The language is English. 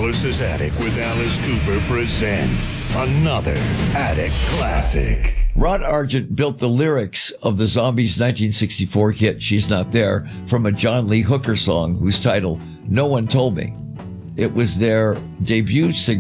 Alice's Attic with Alice Cooper presents another Attic Classic. Rod Argent built the lyrics of the Zombies' 1964 hit, She's Not There, from a John Lee Hooker song whose title, No One Told Me. It was their debut single.